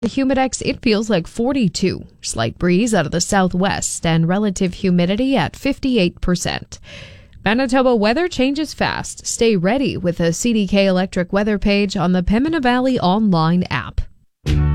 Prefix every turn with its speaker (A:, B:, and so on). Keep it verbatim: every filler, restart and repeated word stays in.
A: The Humidex, it feels like forty-two. Slight breeze out of the southwest and relative humidity at fifty-eight percent. Manitoba weather changes fast. Stay ready with a C D K Electric weather page on the Pembina Valley online app.